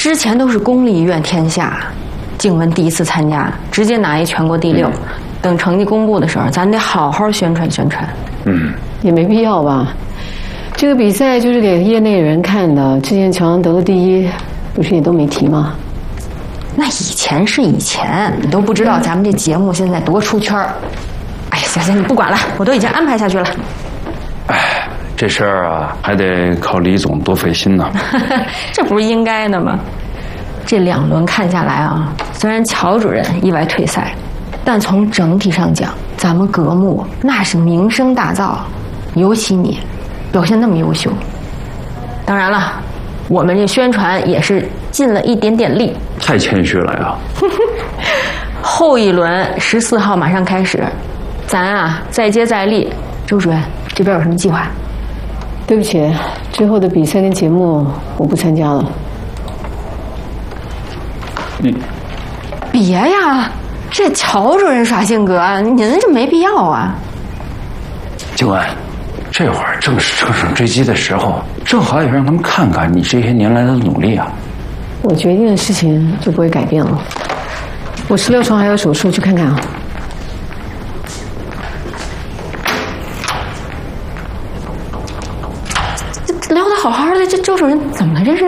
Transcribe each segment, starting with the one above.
之前都是公立医院天下，静雯第一次参加，直接拿一全国第6。等成绩公布的时候，咱得好好宣传宣传。 也没必要吧。这个比赛就是给业内人看的，之前乔洋得了第1，不是也都没提吗？ 那以前是以前，你都不知道咱们这节目现在多出圈儿。哎，行，你不管了，我都已经安排下去了。 哎，这事儿啊，还得靠李总多费心呢。 这不是应该的吗？这2轮看下来啊，虽然乔主任意外退赛，但从整体上讲，咱们格目那是名声大噪，尤其你表现那么优秀。当然了，我们这宣传也是尽了一点点力。 太谦虚了呀。 后一轮14号马上开始，咱啊再接再厉。周主任这边有什么计划？ 对不起，之后的比赛跟节目我不参加了。 别呀，这乔主任耍性格，您这没必要啊。 静雯，这会儿正是乘胜追击的时候，正好也让他们看看你这些年来的努力啊。 我决定的事情就不会改变了。我16床还有手术，去看看啊。 这聊得好好的，这周主任怎么了这是？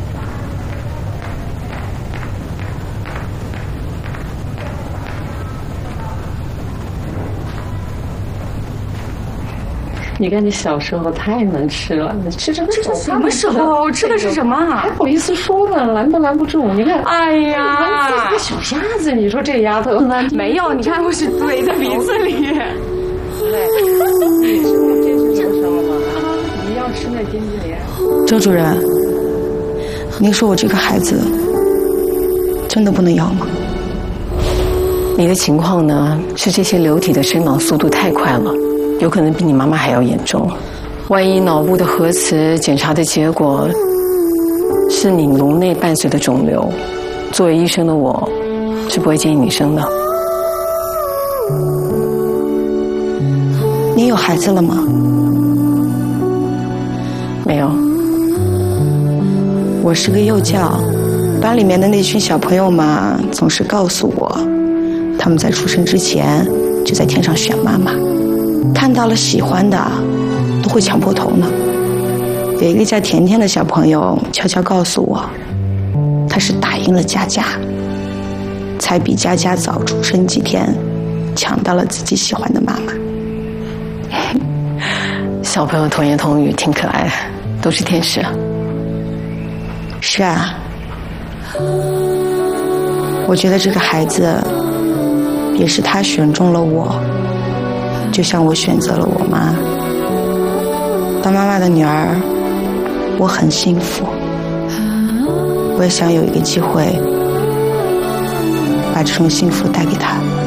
你看你小时候太能吃了，你吃这个什么时候吃的是什么啊？ 还好意思说呢，拦都拦不住。你看， 哎呀， 自己个小瞎子，你说这丫头没有，你看我是怼在鼻子里。 你吃过这是什么时候吗？你要吃那冰淇淋。 周主任，您说我这个孩子真的不能要吗？ 你的情况呢，是这些流体的生长速度太快了，有可能比你妈妈还要严重。万一脑部的核磁检查的结果是你颅内伴随的肿瘤，作为医生的我是不会建议你生的。 您有孩子了吗？ 没有。 我是个幼教，班里面的那群小朋友嘛，总是告诉我，他们在出生之前就在天上选妈妈，看到了喜欢的都会抢破头呢。有一个叫甜甜的小朋友悄悄告诉我，他是打赢了佳佳，才比佳佳早出生几天，抢到了自己喜欢的妈妈。 小朋友童言童语挺可爱，都是天使。 是啊，我觉得这个孩子也是他选中了我，就像我选择了我妈。当妈妈的女儿，我很幸福。我也想有一个机会，把这种幸福带给他。